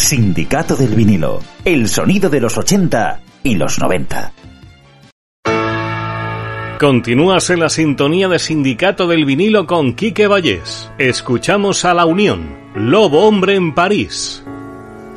Sindicato del Vinilo, el sonido de los 80 y los 90. Continúas en la sintonía de Sindicato del Vinilo con Quique Vallés. Escuchamos a La Unión, Lobo Hombre en París.